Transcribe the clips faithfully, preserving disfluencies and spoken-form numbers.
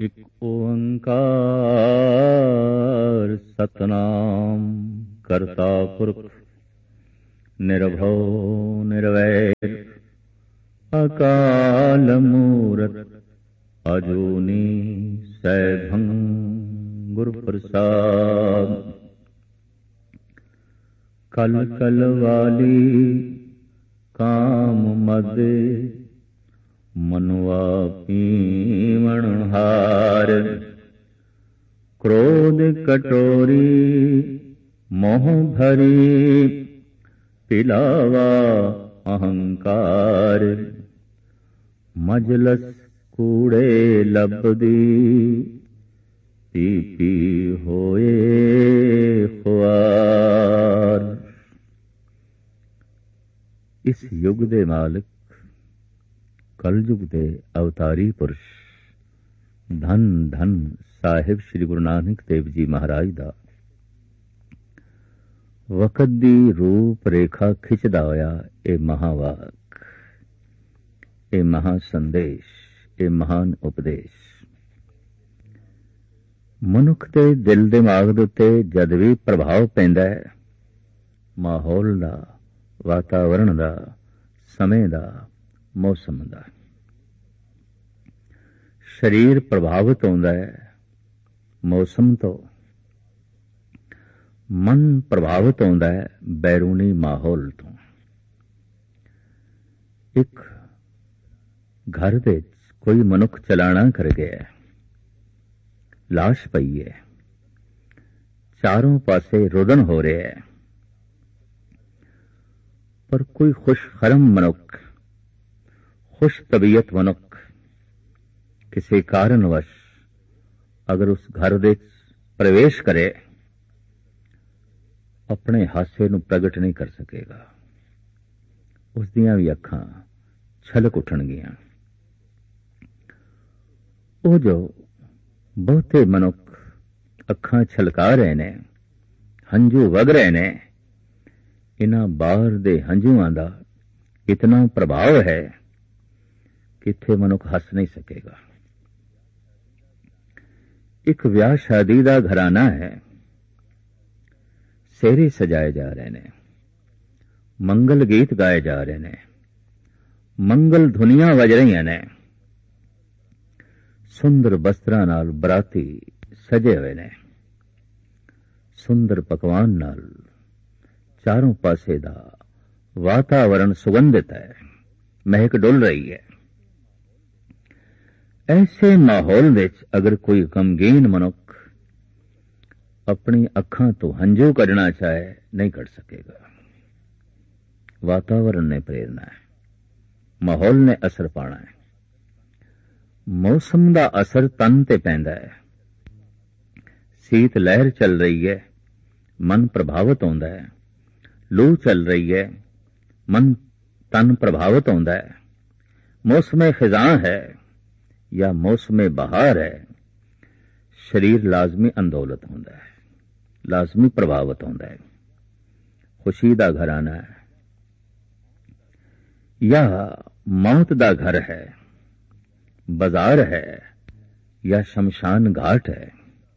ਇਕ ਓੰਕਾਰ ਸਤਿਨਾਮ ਕਰਤਾ ਪੁਰਖ ਨਿਰਭਉ ਨਿਰਵੈਰ ਅਕਾਲ ਮੂਰਤ ਅਜੂਨੀ ਸੈਭੰ ਗੁਰ ਪ੍ਰਸਾਦ। ਕਲ ਕਲ ਵਾਲੀ ਕਾਮ ਮਦ ਮਨੁਆ ਪੀਵਣ ਹਾਰ। ਕ੍ਰੋਧ ਕਟੋਰੀ ਮੋਹ ਭਰੀ ਪਿਲਾਵਾ ਅਹੰਕਾਰ। ਮਜਲਸ ਕੂੜੇ ਲਬਦੀ ਪੀ ਪੀ ਹੋਏ ਖੁਆਰ। ਇਸ ਯੁੱਗ ਦੇ ਮਾਲਕ ਕਲਯੁਗ ਦੇ ਅਵਤਾਰੀ ਪੁਰਸ਼ ਧੰਨ ਧੰਨ ਸਾਹਿਬ ਸ੍ਰੀ ਗੁਰੂ ਨਾਨਕ ਦੇਵ ਜੀ ਮਹਾਰਾਜ ਦਾ ਵਕਤ ਦੀ ਰੂਪ ਰੇਖਾ ਖਿੱਚਦਾ ਹੋਇਆ ਇਹ ਮਹਾਵਾਕ, ਇਹ ਮਹਾ ਸੰਦੇਸ਼, ਇਹ ਮਹਾਨ ਉਪਦੇਸ਼ ਮਨੁੱਖ ਦੇ ਦਿਲ ਦਿਮਾਗ ਦੇ ਉੱਤੇ ਜਦ ਵੀ ਪ੍ਰਭਾਵ ਪੈਂਦਾ ਹੈ, ਮਾਹੌਲ ਦਾ, ਵਾਤਾਵਰਣ ਦਾ, ਸਮੇਂ ਦਾ, ਮੌਸਮ ਦਾ, ਸਰੀਰ ਪ੍ਰਭਾਵਿਤ ਹੁੰਦਾ ਹੈ ਮੌਸਮ ਤੋਂ, ਮਨ ਪ੍ਰਭਾਵਿਤ ਹੁੰਦਾ ਹੈ ਬੈਰੂਨੀ ਮਾਹੌਲ ਤੋਂ। ਇੱਕ ਘਰ ਦੇ ਕੋਈ ਮਨੁੱਖ ਚਲਾਣਾ ਕਰ ਗਿਆ, ਲਾਸ਼ ਪਈ ਹੈ, ਚਾਰੋਂ ਪਾਸੇ ਰੁਦਨ ਹੋ ਰਿਹਾ ਹੈ, ਪਰ ਕੋਈ ਖੁਸ਼ਖਰਮ ਮਨੁੱਖ, ਖੁਸ਼ ਤਬੀਅਤ ਮਨੁੱਖ ਕਿਸੇ ਕਾਰਨਵਸ਼ ਅਗਰ ਉਸ ਘਰ ਦੇ ਪ੍ਰਵੇਸ਼ ਕਰੇ, ਆਪਣੇ ਹਾਸੇ ਨੂੰ ਪ੍ਰਗਟ ਨਹੀਂ ਕਰ ਸਕੇਗਾ। ਉਸ ਦੀਆਂ ਵੀ ਅੱਖਾਂ ਛਲਕ ਉੱਠਣਗੀਆਂ। ਉਹ ਜੋ ਬਹੁਤੇ ਮਨੁੱਖ ਅੱਖਾਂ ਛਲਕਾ ਰਹੇ ਨੇ, ਹੰਝੂ ਵਗ ਰਹੇ ਨੇ, ਇਹਨਾਂ ਬਾਹਰ ਦੇ ਹੰਝੂਆਂ ਦਾ ਇਤਨਾ ਪ੍ਰਭਾਵ ਹੈ ਕਿ ਇੱਥੇ ਮਨੁੱਖ ਹੱਸ ਨਹੀਂ ਸਕੇਗਾ। ਇੱਕ ਵਿਆਹ ਸ਼ਾਦੀ ਦਾ ਘਰਾਨਾ ਹੈ, ਸਿਹਰੇ ਸਜਾਏ ਜਾ ਰਹੇ ਨੇ, ਮੰਗਲ ਗੀਤ ਗਾਏ ਜਾ ਰਹੇ ਨੇ, ਮੰਗਲ ਧੁਨੀਆਂ ਵੱਜ ਰਹੀਆਂ ਨੇ, ਸੁੰਦਰ ਬਸਤਰਾਂ ਨਾਲ ਬਰਾਤੀ ਸਜੇ ਹੋਏ ਨੇ, ਸੁੰਦਰ ਪਕਵਾਨ ਨਾਲ ਚਾਰੋਂ ਪਾਸੇ ਦਾ ਵਾਤਾਵਰਣ ਸੁਗੰਧਿਤ ਹੈ, ਮਹਿਕ ਡੁੱਲ ਰਹੀ ਹੈ। ਐਸੇ ਮਾਹੌਲ ਵਿੱਚ ਅਗਰ ਕੋਈ ਗਮਗੀਨ ਮਨੁੱਖ ਆਪਣੀ ਅੱਖਾਂ ਤੋਂ ਹੰਝੂ ਕੱਢਣਾ ਚਾਹੇ, ਨਹੀਂ ਕੱਢ ਸਕੇਗਾ। ਵਾਤਾਵਰਣ ਨੇ ਪ੍ਰੇਰਨਾ ਹੈ, ਮਾਹੌਲ ਨੇ ਅਸਰ ਪਾਣਾ ਹੈ, ਮੌਸਮ ਦਾ ਅਸਰ ਤਨ ਤੇ ਪੈਂਦਾ ਹੈ। ਸੀਤ ਲਹਿਰ ਚੱਲ ਰਹੀ ਹੈ, ਮਨ ਪ੍ਰਭਾਵਿਤ ਹੁੰਦਾ ਹੈ। ਲੂ ਚੱਲ ਰਹੀ ਹੈ, ਮਨ ਤਨ ਪ੍ਰਭਾਵਿਤ ਹੁੰਦਾ ਹੈ। ਮੌਸਮ ਖਿਜ਼ਾਂ ਹੈ ਜਾਂ ਮੌਸਮ ਬਹਾਰ ਹੈ, ਸਰੀਰ ਲਾਜ਼ਮੀ ਅੰਦੋਲਤ ਹੁੰਦਾ ਹੈ, ਲਾਜ਼ਮੀ ਪ੍ਰਭਾਵਿਤ ਹੁੰਦਾ ਹੈ। ਖੁਸ਼ੀ ਦਾ ਘਰਾਨਾ ਹੈ ਜਾਂ ਮੌਤ ਦਾ ਘਰ ਹੈ, ਬਾਜ਼ਾਰ ਹੈ ਜਾਂ ਸ਼ਮਸ਼ਾਨ ਘਾਟ ਹੈ।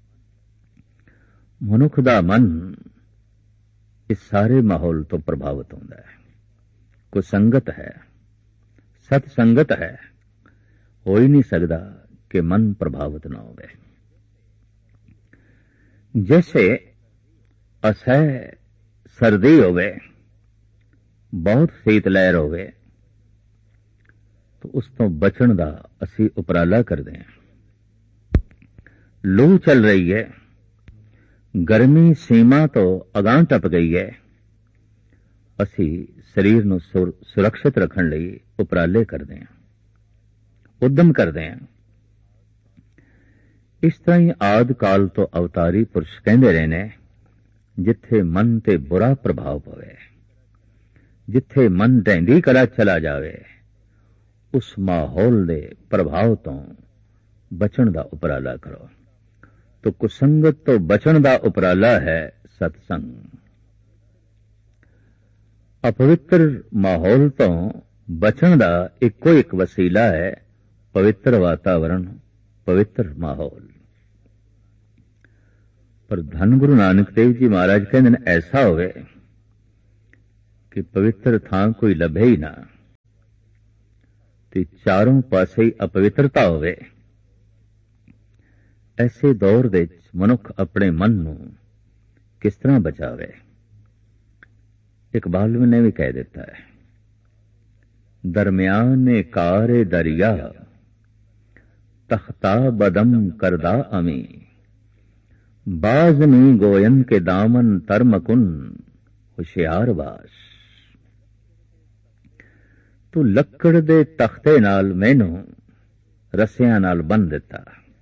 ਮਨੁੱਖ ਦਾ ਮਨ ਇਸ ਸਾਰੇ ਮਾਹੌਲ ਤੋਂ ਪ੍ਰਭਾਵਿਤ ਹੁੰਦਾ ਹੈ। ਕੋਈ ਸੰਗਤ ਹੈ, ਸਤ ਸੰਗਤ ਹੈ, ਹੋ ਹੀ ਨਹੀਂ ਸਕਦਾ ਕਿ ਮਨ ਪ੍ਰਭਾਵਿਤ ਨਾ ਹੋਵੇ। ਜੈਸੇ ਅਸਹਿ ਸਰਦੀ ਹੋਵੇ, ਬਹੁਤ ਸੀਤ ਲਹਿਰ ਹੋਵੇ, ਤਾਂ ਉਸ ਤੋਂ ਬਚਣ ਦਾ ਅਸੀਂ ਉਪਰਾਲਾ ਕਰਦੇ ਹਾਂ। ਲੂ ਚੱਲ ਰਹੀ ਹੈ, ਗਰਮੀ ਸੀਮਾ ਤੋਂ ਅਗਾਂਹ ਟੱਪ ਗਈ ਹੈ, ਅਸੀਂ ਸਰੀਰ ਨੂੰ ਸੁਰੱਖਿਅਤ ਰੱਖਣ ਲਈ ਉਪਰਾਲੇ ਕਰਦੇ ਹਾਂ, ਉਦਮ ਕਰਦੇ ਹਾਂ। ਇਸ ਤਰ੍ਹਾਂ ਹੀ ਆਦਿ ਕਾਲ ਤੋਂ ਅਵਤਾਰੀ ਪੁਰਸ਼ ਕਹਿੰਦੇ ਰਹੇ ਨੇ, ਜਿੱਥੇ ਮਨ ਤੇ ਬੁਰਾ ਪ੍ਰਭਾਵ ਪਵੇ, ਜਿੱਥੇ ਮਨ ਢਹਿੰਦੀ ਕਲਾ ਚਲਾ ਜਾਵੇ, ਉਸ ਮਾਹੌਲ ਦੇ ਪ੍ਰਭਾਵ ਤੋਂ ਬਚਣ ਦਾ ਉਪਰਾਲਾ ਕਰੋ। ਤੋ ਕੁਸੰਗਤ ਤੋਂ ਬਚਣ ਦਾ ਉਪਰਾਲਾ ਹੈ ਸਤਸੰਗ। ਅਪਵਿੱਤਰ ਮਾਹੌਲ ਤੋਂ ਬਚਣ ਦਾ ਇੱਕੋ ਇੱਕ ਵਸੀਲਾ ਹੈ ਪਵਿੱਤਰ ਵਾਤਾਵਰਣ, पवित्र माहौल। पर धन गुरु नानक देव जी महाराज कहते हैं ऐसा होवे कि पवित्र थां कोई लभे ही ना, ते चारों पासे ही अपवित्रता होवे। ऐसे दौर दे मनुख अपने मन नू किस तरह बचावे? इकबाल ने भी कह दिता है, दरम्यान कारे दरिया तख्ता बदम करदा अमी, बाजमी गोयन के दामन तरमकुन होशियार बास। तू लक्कड़ दे तख्ते नाल मैनू रस्सियां नाल बन दिता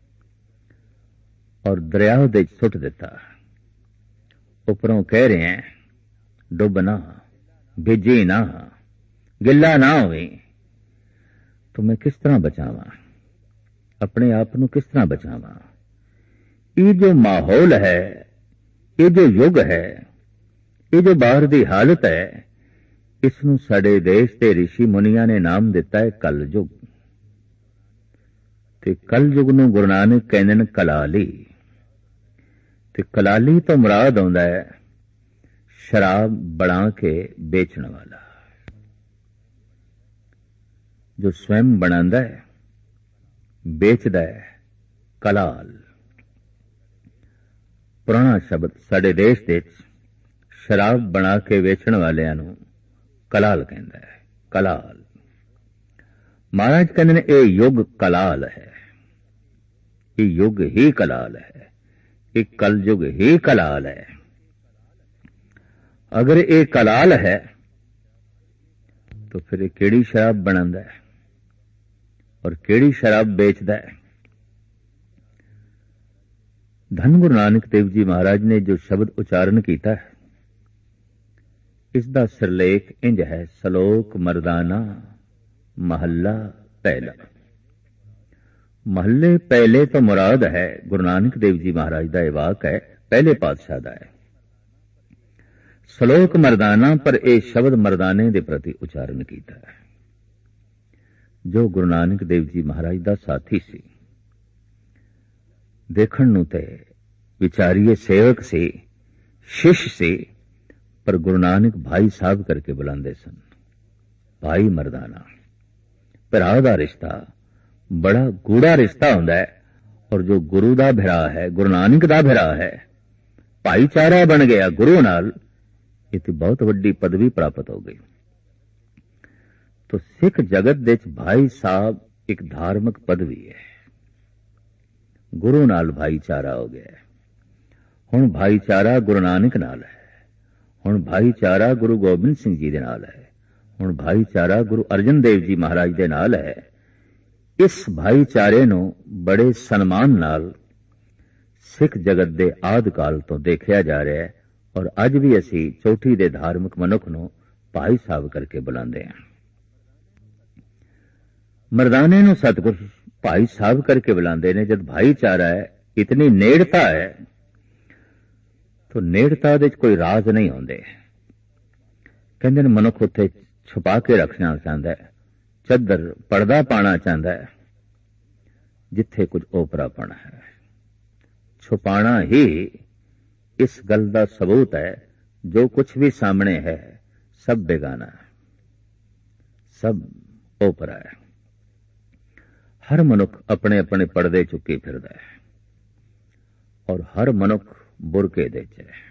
और दरिया दे सुट दिता। उपरों कह रहे हैं डुब ना, भिजी ना, गिला ना होवे। तो मैं किस तरह बचावा अपने आप नू, किस तरह बचावा? ये जो माहौल है, ये जो युग है, ये जो बाहर दी हालत है, इसनू साडे देश के ऋषि मुनिया ने नाम दिता है कल युग। ते कल युग नू गुरु नानक कहंदे ने कलाली। ते कलाली तो मुराद आउंदा है शराब बना के बेचने वाला, जो स्वयं बनांदा है बेचदा है, कलाल। पुराना शब्द साडे देश दे शराब बना के वेचण वालियां नू कलाल कहंदा है, कलाल। महाराज कहंदे ने ये युग कलाल है, ये युग ही कलाल है, ये कल युग ही कलाल है। अगर ये कलाल है तो फिर ये केड़ी शराब बनांदा है और केड़ी शराब बेचदा है? धन गुरु नानक देव जी महाराज ने जो शब्द उच्चारण किया है, इसका सिरलेख इंज है, सलोक मर्दाना महला पहला। महले पहले तो मुराद है गुरु नानक देव जी महाराज का वाक है, पहले पातशाह का है। सलोक मर्दाना पर यह शब्द मर्दाने के प्रति उच्चारण किया है। जो गुरु नानक देव जी महाराज का साथी सी, देखण नूं ते विचारीय सेवक से, शिष्य से, पर गुरु नानक भाई साहब करके बुलांदे सन। भाई मर्दाना, भरा दा रिश्ता बड़ा गूढ़ा रिश्ता हुंदा है, और जो गुरु दा भरा है, गुरु नानक दा भरा है, भाईचारा बन गया गुरु नाल, ये तो बहुत वड्डी पदवी प्राप्त हो गई। तो सिख जगत दे भाई साहब एक धार्मिक पदवी है, गुरु नाल भाईचारा हो गया है। हुण भाईचारा गुरु नानक नाल है, हुण भाईचारा गुरु गोबिंद सिंह जी दे नाल है, हुण भाईचारा गुरु अर्जन देव जी महाराज दे नाल है। इस भाईचारे नू बड़े सन्मान नाल सिख जगत दे आदि काल तो देखिया जा रहा है, और अज भी असी चोटी दे धार्मिक मनुख नू भाई साहब करके बुलांदे हैं। मर्दाने नू सतगुर भाई साहब करके बुलांदे ने। जब भाईचारा है, इतनी नेड़ता है, तो नेड़ता दे कोई राज नहीं होंदे। कहंदे ने मनुख उत्थे छुपा के रखना चाहता है, चदर पर्दा पाना चाहता है, जिथे कुछ ओपरापन है। छुपाना ही इस गल का सबूत है, जो कुछ भी सामने है सब बेगाना है, सब ओपरा है। हर मनुख अपने अपने पर्दे चुकी फिरदा है, और हर मनुख बुरके दे च है।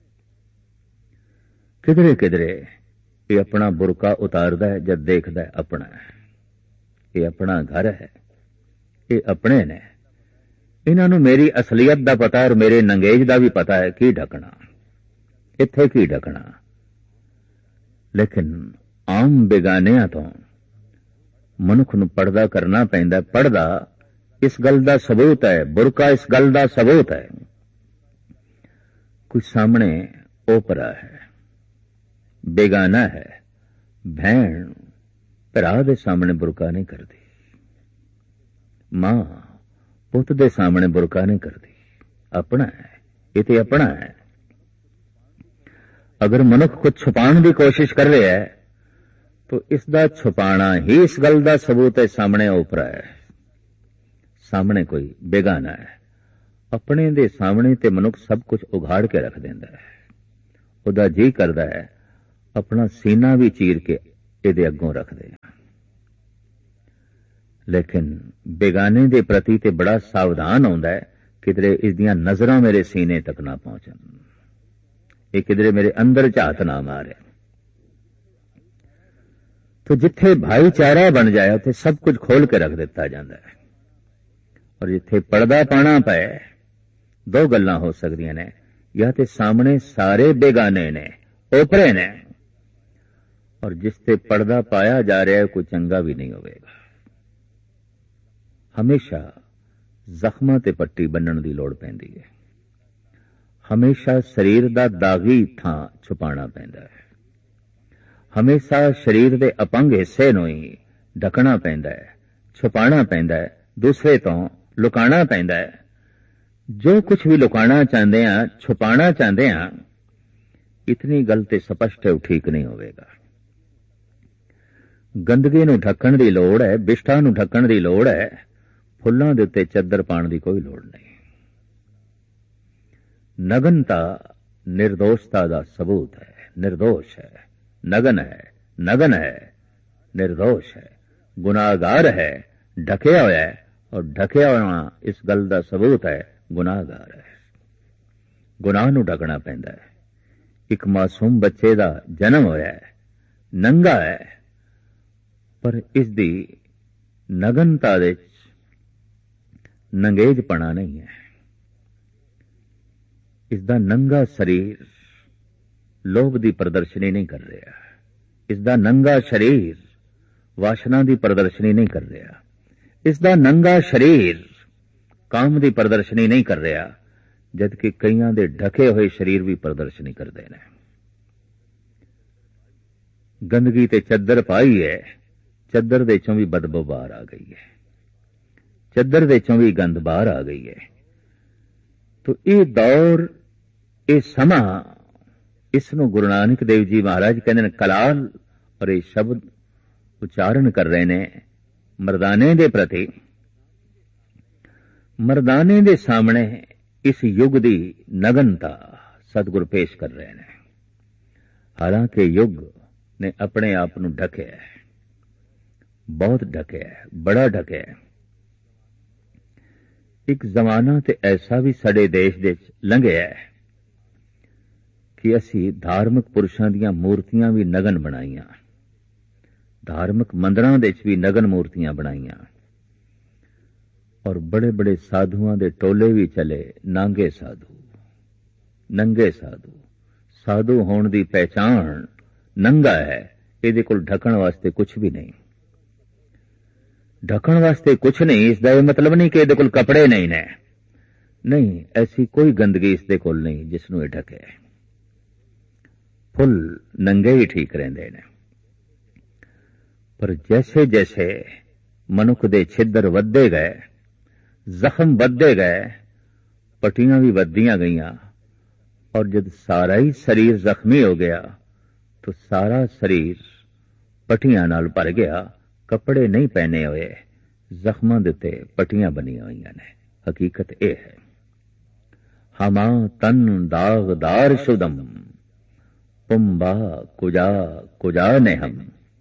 किधरे किधरे ये अपना बुरका उतारदा है, जब देखदा है अपना है, ये अपना घर है, ये अपने ने, इन्हों मेरी असलियत का पता और मेरे नंगेज का भी पता है, की ढकना इत्थे की ढकना। लेकिन आम बेगानिया तो मनुख नूं पर्दा करना पैंदा। पर्दा इस गल का सबूत है, बुरका इस गल का सबूत है, कुछ सामने ओपरा है, बेगाना है। भैन भरा दे सामने बुरका नहीं करती, मां पुत दे सामने बुरका नहीं करती, अपना है, ये तो अपना है। अगर मनुख कुछ छुपाने की कोशिश कर रहा है, तो इसका छुपाना ही इस गल का सबूत है, सामने ओपरा है, ਸਾਹਮਣੇ ਕੋਈ ਬੇਗਾਨਾ ਹੈ। ਆਪਣੇ ਦੇ ਸਾਹਮਣੇ ਤੇ ਮਨੁੱਖ ਸਭ ਕੁਝ ਉਘਾੜ ਕੇ ਰੱਖ ਦਿੰਦਾ ਹੈ। ਉਹਦਾ ਜੀ ਕਰਦਾ ਹੈ ਆਪਣਾ ਸੀਨਾ ਵੀ ਚੀਰ ਕੇ ਇਹਦੇ ਅੱਗੋਂ ਰੱਖ ਦੇ। ਲੇਕਿਨ ਬੇਗਾਨੇ ਦੇ ਪ੍ਰਤੀ ਤੇ ਬੜਾ ਸਾਵਧਾਨ ਹੁੰਦਾ ਹੈ, ਕਿਧਰੇ ਇਸ ਦੀਆਂ ਨਜ਼ਰਾਂ ਮੇਰੇ ਸੀਨੇ ਤੱਕ ਨਾ ਪਹੁੰਚਣ, ਇਹ ਕਿਧਰੇ ਮੇਰੇ ਅੰਦਰ ਝਾਤ ਨਾ ਮਾਰੇ। ਤੋ ਜਿੱਥੇ ਭਾਈਚਾਰਾ ਬਣ ਜਾਏ ਉੱਥੇ ਸਭ ਕੁਝ ਖੋਲ ਕੇ ਰੱਖ ਦਿੱਤਾ ਜਾਂਦਾ ਹੈ। ਔਰ ਜਿੱਥੇ ਪਰਦਾ ਪਾਣਾ ਪਏ, ਦੋ ਗੱਲਾਂ ਹੋ ਸਕਦੀਆਂ ਨੇ, ਜਾਂ ਤੇ ਸਾਹਮਣੇ ਸਾਰੇ ਬੇਗਾਨੇ ਨੇ, ਓਪਰੇ ਨੇ, ਔਰ ਜਿਸ ਤੇ ਪਰਦਾ ਪਾਇਆ ਜਾ ਰਿਹਾ ਹੈ ਕੋਈ ਚੰਗਾ ਵੀ ਨਹੀਂ ਹੋਵੇਗਾ। ਹਮੇਸ਼ਾ ਜ਼ਖਮਾਂ ਤੇ ਪੱਟੀ ਬੰਨਣ ਦੀ ਲੋੜ ਪੈਂਦੀ ਹੈ। ਹਮੇਸ਼ਾ ਸਰੀਰ ਦਾ ਦਾਗੀ ਥਾਂ ਛੁਪਾਉਣਾ ਪੈਂਦਾ ਹੈ। ਹਮੇਸ਼ਾ ਸਰੀਰ ਦੇ ਅਪੰਗ ਹਿੱਸੇ ਨੂੰ ਹੀ ਢਕਣਾ ਪੈਂਦਾ ਹੈ, ਛੁਪਾਉਣਾ ਪੈਂਦਾ ਹੈ, ਦੂਸਰੇ ਤੋਂ ਲੁਕਾਉਣਾ ਪੈਂਦਾ ਹੈ। ਜੋ ਕੁਝ ਵੀ ਲੁਕਾਉਣਾ ਚਾਹੁੰਦੇ ਆ, ਛੁਪਾਉਣਾ ਚਾਹੁੰਦੇ ਆ, ਇਤਨੀ ਗੱਲ ਤੇ ਸਪਸ਼ਟ ਹੈ, ਠੀਕ ਨਹੀਂ ਹੋਵੇਗਾ। ਗੰਦਗੀ ਨੂੰ ਢੱਕਣ ਦੀ ਲੋੜ ਹੈ, ਬਿਸ਼ਟਾ ਨੂੰ ਢੱਕਣ ਦੀ ਲੋੜ ਹੈ, ਫੁੱਲਾਂ ਦੇ ਉੱਤੇ ਚੱਦਰ ਪਾਉਣ ਦੀ ਕੋਈ ਲੋੜ ਨਹੀਂ। ਨਗਨਤਾ ਨਿਰਦੋਸ਼ਤਾ ਦਾ ਸਬੂਤ ਹੈ, ਨਿਰਦੋਸ਼ ਹੈ, ਨਗਨ ਹੈ, ਨਗਨ ਹੈ, ਨਿਰਦੋਸ਼ ਹੈ, ਗੁਨਾਹਗਾਰ ਹੈ, ਢਕਿਆ ਹੋਇਆ ਹੈ, ਔਰ ਢਕਿਆ ਹੋਣਾ ਇਸ ਗੱਲ ਦਾ ਸਬੂਤ ਹੈ ਗੁਨਾਹਗਾਰ ਹੈ। ਗੁਨਾਹ ਨੂੰ ਢਕਣਾ ਪੈਂਦਾ ਹੈ। ਇੱਕ ਮਾਸੂਮ ਬੱਚੇ ਦਾ ਜਨਮ ਹੋਇਆ ਹੈ, ਨੰਗਾ ਹੈ, ਪਰ ਇਸ ਦੀ ਨਗਨਤਾ ਦੇ ਨੰਗੇਜਪਣਾ ਨਹੀਂ ਹੈ। ਇਸ ਦਾ ਨੰਗਾ ਸਰੀਰ ਲੋਭ ਦੀ ਪ੍ਰਦਰਸ਼ਨੀ ਨਹੀਂ ਕਰ ਰਿਹਾ। ਇਸ ਦਾ ਨੰਗਾ ਸਰੀਰ ਵਾਸ਼ਨਾ ਦੀ ਪ੍ਰਦਰਸ਼ਨੀ ਨਹੀਂ ਕਰ ਰਿਹਾ। ਇਸ ਦਾ ਨੰਗਾ ਸਰੀਰ ਕਾਮ ਦੀ ਪ੍ਰਦਰਸ਼ਨੀ ਨਹੀਂ ਕਰ ਰਿਹਾ, ਜਦਕਿ ਕਈਆਂ ਦੇ ਢਕੇ ਹੋਏ ਸਰੀਰ ਵੀ ਪ੍ਰਦਰਸ਼ਨੀ ਕਰਦੇ ਨੇ। ਗੰਦਗੀ ਤੇ ਚੱਦਰ ਪਾਈ ਹੈ, ਚੱਦਰ ਦੇ ਚੋਂ ਵੀ ਬਦਬੂ ਬਾਹਰ ਆ ਗਈ ਹੈ, ਚੱਦਰ ਦੇ ਚੋਂ ਵੀ ਗੰਦ ਬਾਹਰ ਆ ਗਈ ਹੈ। ਤੋ ਇਹ ਦੌਰ, ਇਹ ਸਮਾਂ, ਇਸ ਨੂੰ ਗੁਰੂ ਨਾਨਕ ਦੇਵ ਜੀ ਮਹਾਰਾਜ ਕਹਿੰਦੇ ਨੇ ਕਲਾਲ, ਔਰ ਇਹ ਸ਼ਬਦ ਉਚਾਰਨ ਕਰ ਰਹੇ ਨੇ ਮਰਦਾਨੇ ਦੇ ਪ੍ਰਤੀ। ਮਰਦਾਨੇ ਦੇ ਸਾਹਮਣੇ ਇਸ ਯੁੱਗ ਦੀ ਨਗਨਤਾ ਸਤਿਗੁਰ ਪੇਸ਼ ਕਰ ਰਹੇ ਨੇ। ਹਾਲਾਂਕਿ ਯੁੱਗ ਨੇ ਆਪਣੇ ਆਪ ਨੂੰ ਢਕਿਆ ਹੈ, ਬਹੁਤ ਢਕਿਆ ਹੈ, ਬੜਾ ਢਕਿਆ ਹੈ। ਇੱਕ ਜ਼ਮਾਨਾ ਤੇ ਐਸਾ ਵੀ ਸਾਡੇ ਦੇਸ਼ ਦੇ ਵਿੱਚ ਲੰਘਿਆ ਹੈ ਕਿ ਅਸੀਂ ਧਾਰਮਿਕ ਪੁਰਸ਼ਾਂ ਦੀਆਂ ਮੂਰਤੀਆਂ ਵੀ ਨਗਨ ਬਣਾਈਆਂ, ਧਾਰਮਿਕ ਮੰਦਰਾਂ ਦੇ ਵਿੱਚ ਵੀ ਨਗਨ ਮੂਰਤੀਆਂ ਬਣਾਈਆਂ, ਔਰ ਬੜੇ ਬੜੇ ਸਾਧੂਆਂ ਦੇ ਟੋਲੇ ਵੀ ਚਲੇ, ਨਾਂਗੇ ਸਾਧੂ, ਨੰਗੇ ਸਾਧੂ। ਸਾਧੂ ਹੋਣ ਦੀ ਪਹਿਚਾਣ ਨੰਗਾ ਹੈ, ਇਹਦੇ ਕੋਲ ਢਕਣ ਵਾਸਤੇ ਕੁਝ ਵੀ ਨਹੀਂ। ਢਕਣ ਵਾਸਤੇ ਕੁਝ ਨਹੀਂ, ਇਸ ਦਾ ਇਹ ਮਤਲਬ ਨਹੀਂ ਕਿ ਇਹਦੇ ਕੋਲ ਕੱਪੜੇ ਨਹੀਂ ਨੇ, ਨਹੀਂ, ਐਸੀ ਕੋਈ ਗੰਦਗੀ ਇਸ ਦੇ ਕੋਲ ਨਹੀਂ ਜਿਸ ਨੂੰ ਇਹ ਢਕੇ। ਫੁੱਲ ਨੰਗੇ ਹੀ ਠੀਕ ਰਹਿੰਦੇ ਨੇ। ਪਰ ਜੈਸੇ ਜੈਸੇ ਮਨੁੱਖ ਦੇ ਛਿੱਦਰ ਵੱਧਦੇ ਗਏ, ਜ਼ਖਮ ਵੱਧਦੇ ਗਏ, ਪੱਟੀਆਂ ਵੀ ਵੱਧਦੀਆਂ ਗਈਆਂ, ਔਰ ਜਦ ਸਾਰਾ ਹੀ ਸਰੀਰ ਜ਼ਖਮੀ ਹੋ ਗਿਆ ਤਾਂ ਸਾਰਾ ਸਰੀਰ ਪੱਟੀਆਂ ਨਾਲ ਭਰ ਗਿਆ। ਕੱਪੜੇ ਨਹੀਂ ਪਹਿਨੇ ਹੋਏ, ਜ਼ਖਮਾਂ ਦੇ ਉੱਤੇ ਪੱਟੀਆਂ ਬਣੀਆਂ ਹੋਈਆਂ ਨੇ। ਹਕੀਕਤ ਇਹ ਹੈ, ਹਮਾ ਤਨ ਦਾਗਦਾਰ ਸ਼ੁਦਮ ਪੁੰਬਾ ਕੁਜਾ ਕੁਜਾ ਨੇ ਹਮ।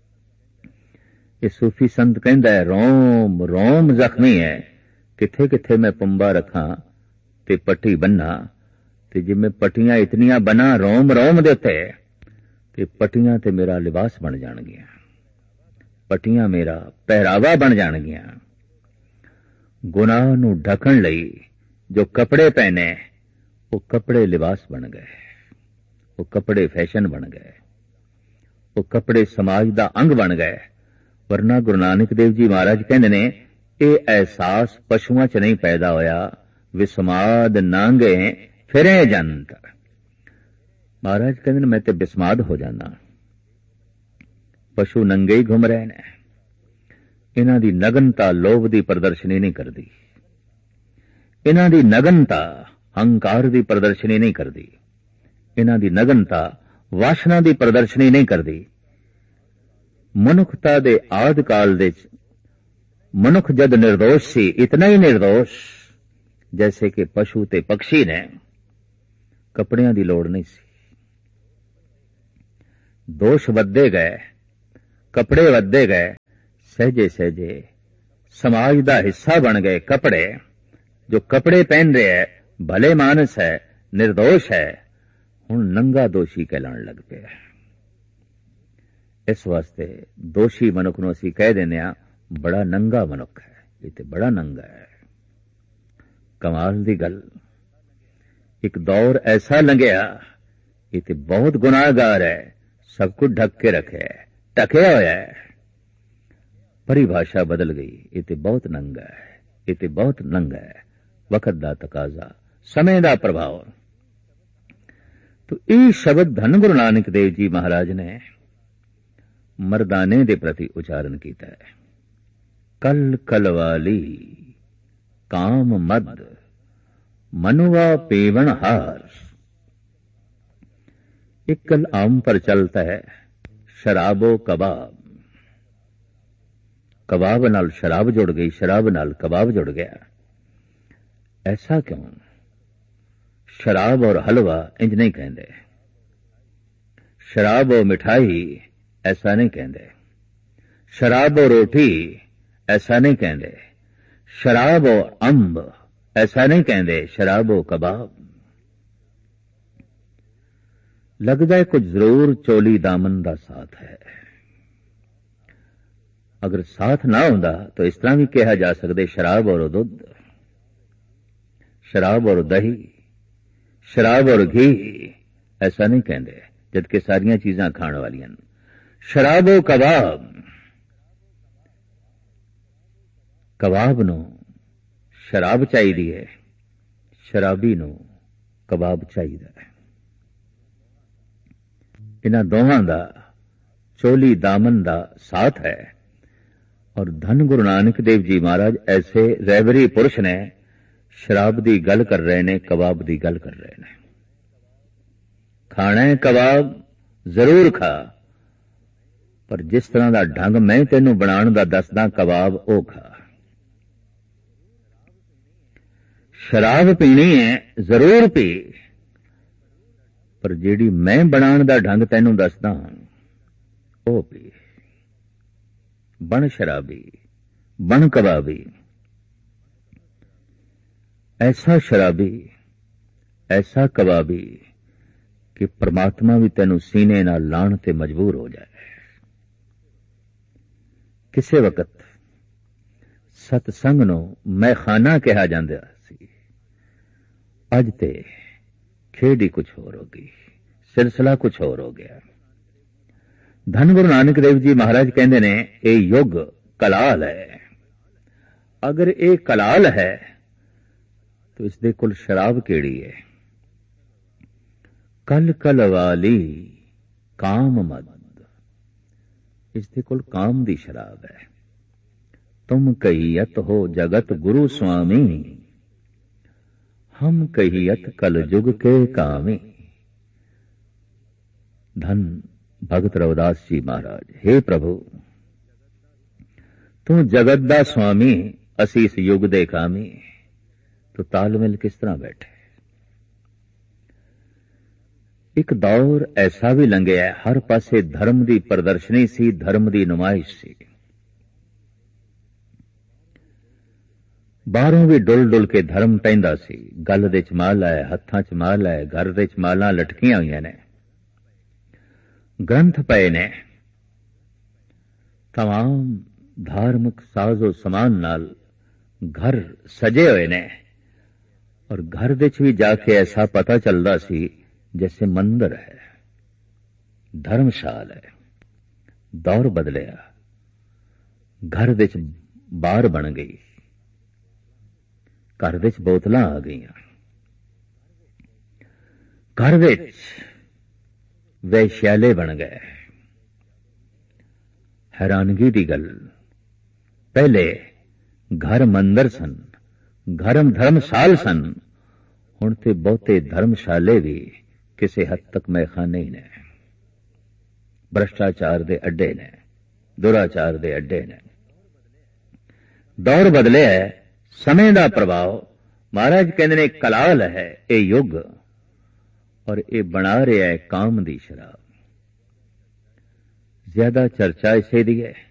ਇਹ ਸੂਫੀ ਸੰਤ ਕਹਿੰਦਾ ਹੈ ਰੋਮ ਰੋਮ ਜ਼ਖਮੀ ਹੈ, ਕਿੱਥੇ ਕਿੱਥੇ ਮੈਂ ਪੁੰਬਾ ਰੱਖਾਂ ਤੇ ਪੱਟੀ ਬੰਨਾ, ਤੇ ਜਿਵੇਂ ਪੱਟੀਆਂ ਇਤਨੀਆਂ ਬਣਾ ਰੋਮ ਰੋਮ ਦੇ ਉੱਤੇ, ਤੇ ਪੱਟੀਆਂ ਤੇ ਮੇਰਾ ਲਿਬਾਸ ਬਣ ਜਾਣਗੀਆਂ, ਪੱਟੀਆਂ ਮੇਰਾ ਪਹਿਰਾਵਾ ਬਣ ਜਾਣਗੀਆਂ। ਗੁਨਾਹ ਨੂੰ ਢਕਣ ਲਈ ਜੋ ਕੱਪੜੇ ਪਹਿਨੇ, ਉਹ ਕੱਪੜੇ ਲਿਬਾਸ ਬਣ ਗਏ, ਉਹ ਕੱਪੜੇ ਫੈਸ਼ਨ ਬਣ ਗਏ, ਉਹ ਕੱਪੜੇ ਸਮਾਜ ਦਾ ਅੰਗ ਬਣ ਗਏ। ਵਰਨਾ ਗੁਰੂ ਨਾਨਕ ਦੇਵ ਜੀ ਮਹਾਰਾਜ ਕਹਿੰਦੇ ਨੇ ਇਹ ਅਹਿਸਾਸ ਪਸ਼ੂਆਂ 'ਚ ਨਹੀਂ ਪੈਦਾ ਹੋਇਆ, ਵਿਸਮਾਦ ਨਾਂਗੇ ਫਿਰੇ ਜੰਤ। ਮਹਾਰਾਜ ਕਹਿੰਦੇ ਨੇ ਮੈਂ ਤੇ ਬਿਸਮਾਦ ਹੋ ਜਾਣਾ, ਪਸ਼ੂ ਨੰਗੇ ਹੀ ਘੁੰਮ ਰਹੇ ਨੇ। ਇਹਨਾਂ ਦੀ ਨਗਨਤਾ ਲੋਭ ਦੀ ਪ੍ਰਦਰਸ਼ਨੀ ਨਹੀਂ ਕਰਦੀ, ਇਹਨਾਂ ਦੀ ਨਗਨਤਾ ਹੰਕਾਰ ਦੀ ਪ੍ਰਦਰਸ਼ਨੀ ਨਹੀਂ ਕਰਦੀ, ਇਹਨਾਂ ਦੀ ਨਗਨਤਾ ਵਾਸ਼ਨਾ ਦੀ ਪ੍ਰਦਰਸ਼ਨੀ ਨਹੀਂ ਕਰਦੀ। ਮਨੁੱਖਤਾ ਦੇ ਆਦਿ ਕਾਲ ਦੇ मनुख जद निर्दोष सी, इतना ही निर्दोष जैसे कि पशु ते पक्षी ने, कपड़ियां दी लोड़ नहीं सी। दोष वधदे गए, कपड़े वधदे गए, सहजे सहजे समाज दा हिस्सा बन गए कपड़े। जो कपड़े पहन रहे है, भले मानस है, निर्दोष है, हुण नंगा दोषी कहलाण लग पिया। इस वास्ते दोषी मनुख नूं असीं कह दिंदे आ बड़ा नंगा मनुख है, ये ते बड़ा नंगा है। कमाल दी गल, एक दौर ऐसा लंघिया, ये ते बहुत गुनाहगार है, सब कुछ ढक के रखे है, ढकिया होया है। परिभाषा बदल गई, ये ते बहुत नंगा है, ये ते बहुत नंगा है। वक्त दा तकाजा, समय दा प्रभाव। तो ये शब्द धन गुरु नानक देव जी महाराज ने मर्दाने दे प्रति उच्चारण कीता है। कल कलवाली काम मद मनुआ पेवण हार। एक कल आम पर चलता है शराबो कबाब। कबाब नाल शराब जुड़ गई, शराब नाल कबाब जुड़ गया। ऐसा क्यों? शराब और हलवा इंज नहीं कहते, शराब और मिठाई ऐसा नहीं कहते, शराब और रोटी ऐसा नहीं कहते, शराब और अंब ऐसा नहीं कहते, शराब और कबाब। लगता है कुछ जरूर चोली दामन का साथ है। अगर साथ ना होता तो इस तरह भी कहा जा सकते शराब और दुध, शराब और दही, शराब और घी ऐसा नहीं कहते, जबकि सारियां चीजां खाण वालियां। शराब और कबाब, कबाब नो शराब चाहिदी है, शराबी नो कबाब चाहिदा है। इन्हां दोवां दा चोली दामन दा साथ है। और धन गुरु नानक देव जी महाराज ऐसे रहबरी पुरुष ने शराब दी गल कर रहे ने, कबाब दी गल कर रहे ने। खाना है कबाब जरूर खा, पर जिस तरह दा ढंग मैं तेनू बनाण दा दसदा कबाब ओ खा। शराब पीनी है जरूर पी, पर जेड़ी मैं बनाण दा ढंग तेनू दसदा ओ पी। बन शराबी, बन कबाबी। ऐसा शराबी, ऐसा कबाबी कि परमात्मा भी तेनू सीने नाल लाण ते मजबूर हो जाए। किसे वक्त सतसंग नूं मैखाना कहा जांदा सी, अज ते खेड ही कुछ होर हो गई, सिलसिला कुछ होर हो गया। धन गुरु नानक देव जी महाराज कहते ने ये युग कलाल है। अगर ये कलाल है तो इसदे कोल शराब केड़ी है? कल कल वाली काम मद, इसदे कोल काम दी शराब है। तुम कहियत हो जगत गुरु स्वामी, हम कहियत कल जुग के कामी। धन भगत रविदास जी महाराज, हे प्रभु तू जगत दा स्वामी, असी इस युग दे कामी। तो तालमेल किस तरह बैठे? एक दौर ऐसा भी लंघिया है, हर पासे धर्म दी प्रदर्शनी सी, धर्म दी नुमाइश सी। बाहरों भी डुल डुल के धर्म पैंदा सी। गल दे च माला है, हत्थां च माला है, घर दे च माला लटकियां हुई ने, ग्रंथ पए ने, तमाम धार्मिक साजो समान नाल घर सजे हुए ने। और घर दे च भी जाके ऐसा पता चलता सी जैसे मंदिर है, धर्मशाल है। दौर बदलिया, घर दे च बार बन गई, घर दे च बोतलां आ गई, घर दे च वैश्याले बन गए। हैरानगी दी गल, पहले घर मंदिर सन, घर धर्मशाल सन, हुण ते बहुते धर्मशाले भी किसी हद तक मैखाने ही ने, भ्रष्टाचार दे अड्डे ने, दुराचार दे अड्डे ने। ਦੌਰ ਬਦਲਿਆ ਹੈ, ਸਮੇਂ ਦਾ ਪ੍ਰਭਾਵ। ਮਹਾਰਾਜ ਕਹਿੰਦੇ ਨੇ ਕਲਾਲ ਹੈ ਇਹ ਯੁੱਗ, ਔਰ ਇਹ ਬਣਾ ਰਿਹਾ ਹੈ ਕਾਮ ਦੀ ਸ਼ਰਾਬ। ਜ਼ਿਆਦਾ ਚਰਚਾ ਇਸੇ ਦੀ ਹੈ।